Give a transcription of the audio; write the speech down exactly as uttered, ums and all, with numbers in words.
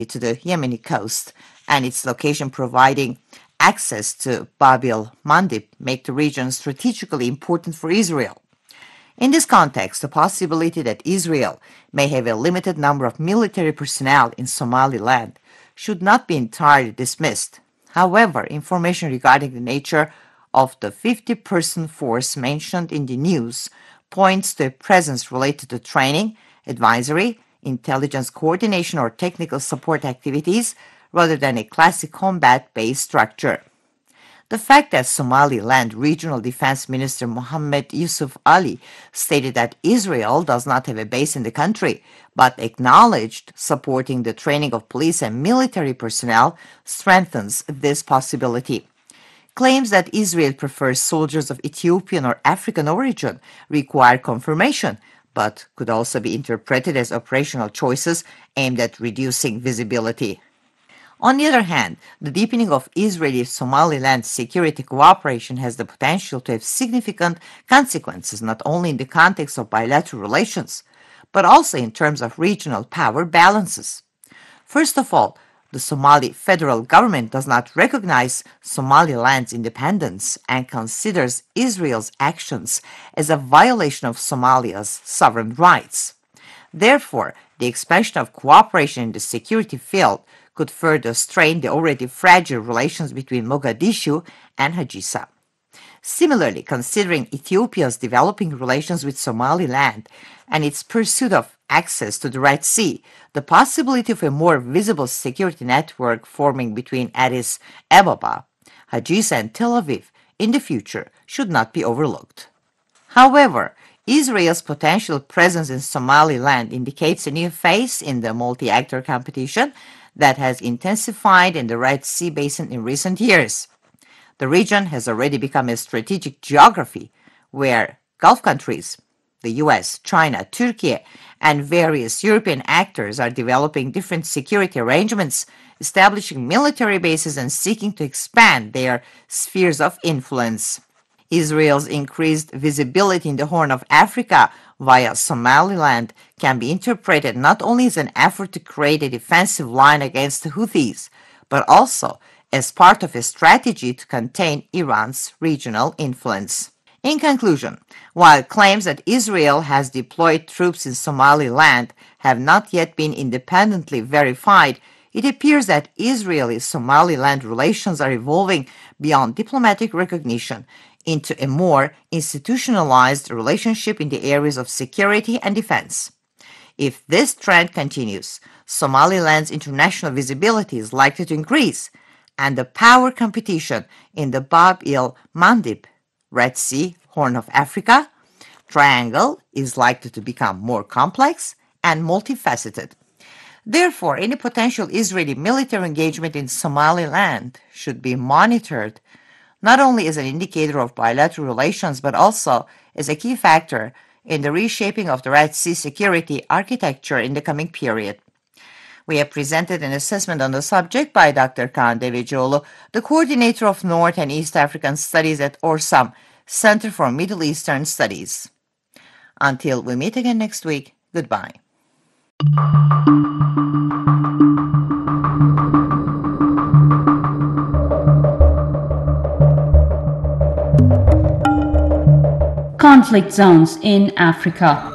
to the Yemeni coast and its location providing access to Bab el-Mandeb make the region strategically important for Israel. In this context, the possibility that Israel may have a limited number of military personnel in Somaliland should not be entirely dismissed. However, information regarding the nature of the fifty-person force mentioned in the news points to a presence related to training, advisory, intelligence coordination, or technical support activities rather than a classic combat-based structure. The fact that Somaliland Regional Defense Minister Mohammed Yusuf Ali stated that Israel does not have a base in the country, but acknowledged supporting the training of police and military personnel strengthens this possibility. Claims that Israel prefers soldiers of Ethiopian or African origin require confirmation, but could also be interpreted as operational choices aimed at reducing visibility. On the other hand, the deepening of Israeli-Somaliland security cooperation has the potential to have significant consequences not only in the context of bilateral relations, but also in terms of regional power balances. First of all, the Somali federal government does not recognize Somaliland's independence and considers Israel's actions as a violation of Somalia's sovereign rights. Therefore, the expansion of cooperation in the security field could further strain the already fragile relations between Mogadishu and Hajisa. Similarly, considering Ethiopia's developing relations with Somaliland and its pursuit of access to the Red Sea, the possibility of a more visible security network forming between Addis Ababa, Hajisa, and Tel Aviv in the future should not be overlooked. However, Israel's potential presence in Somaliland indicates a new phase in the multi-actor competition that has intensified in the Red Sea basin in recent years. The region has already become a strategic geography where Gulf countries, the U S, China, Turkey, and various European actors are developing different security arrangements, establishing military bases, and seeking to expand their spheres of influence. Israel's increased visibility in the Horn of Africa via Somaliland can be interpreted not only as an effort to create a defensive line against the Houthis, but also as part of a strategy to contain Iran's regional influence. In conclusion, while claims that Israel has deployed troops in Somaliland have not yet been independently verified, it appears that Israeli-Somaliland relations are evolving beyond diplomatic recognition into a more institutionalized relationship in the areas of security and defense. If this trend continues, Somaliland's international visibility is likely to increase, and the power competition in the Bab el-Mandeb, Red Sea, Horn of Africa triangle is likely to become more complex and multifaceted. Therefore, any potential Israeli military engagement in Somaliland should be monitored not only as an indicator of bilateral relations, but also as a key factor in the reshaping of the Red Sea security architecture in the coming period. We have presented an assessment on the subject by Doctor Kaan Devecioğlu, the coordinator of North and East African Studies at Orsam, Center for Middle Eastern Studies. Until we meet again next week, goodbye. Conflict zones in Africa.